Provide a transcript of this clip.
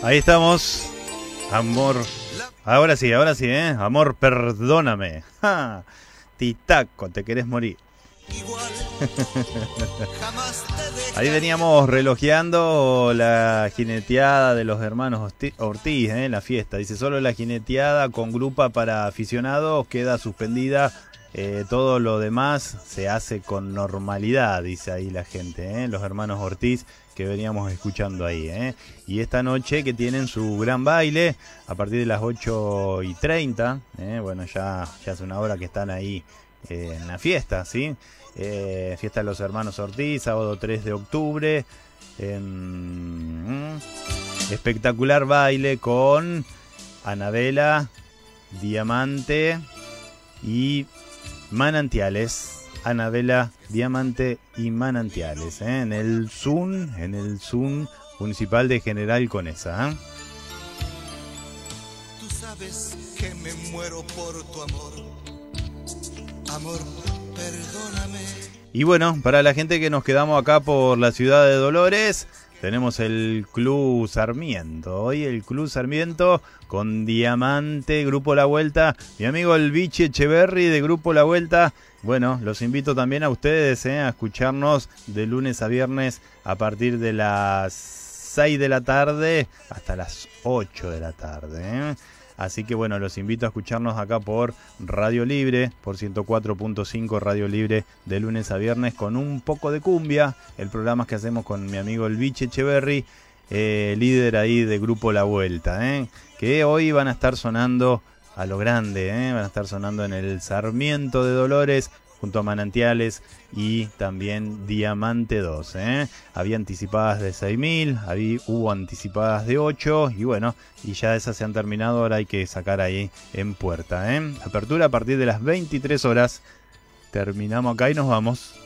Ahí estamos. Amor. Ahora sí, ¿eh? Amor, perdóname. ¡Ja! Titaco, te querés morir. Ahí veníamos relojeando la jineteada de los hermanos Ortiz, en la fiesta. Dice, solo la jineteada con grupa para aficionados queda suspendida. Todo lo demás se hace con normalidad, dice ahí la gente, los hermanos Ortiz que veníamos escuchando ahí. Y esta noche que tienen su gran baile a partir de las 8:30, bueno, ya hace una hora que están ahí en la fiesta, ¿sí? Fiesta de los hermanos Ortiz, sábado 3 de octubre. Espectacular baile con Anabela, Diamante y Manantiales. Anabela, Diamante y Manantiales, en el Zoom municipal de General Conesa. Tú sabes que me muero por tu amor. Amor, perdóname. Y bueno, para la gente que nos quedamos acá por la ciudad de Dolores, tenemos el Club Sarmiento. Hoy el Club Sarmiento con Diamante, Grupo La Vuelta. Mi amigo el Vichy Echeverry de Grupo La Vuelta. Bueno, los invito también a ustedes a escucharnos de lunes a viernes a partir de las 6 de la tarde hasta las 8 de la tarde. Así que bueno, los invito a escucharnos acá por Radio Libre, por 104.5 Radio Libre, de lunes a viernes con un poco de cumbia. El programa que hacemos con mi amigo el Vichy Echeverry, líder ahí de Grupo La Vuelta, que hoy van a estar sonando a lo grande, van a estar sonando en el Sarmiento de Dolores junto a Manantiales y también Diamante 2. Había anticipadas de 6.000, hubo anticipadas de 8 y bueno, y ya esas se han terminado, ahora hay que sacar ahí en puerta. Apertura a partir de las 23 horas. Terminamos acá y nos vamos.